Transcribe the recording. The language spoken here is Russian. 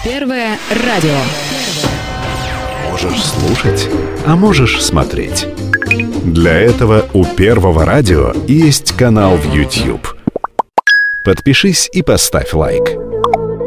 Первое радио. Можешь слушать, а можешь смотреть. Для этого у Первого радио есть канал в YouTube. Подпишись и поставь лайк.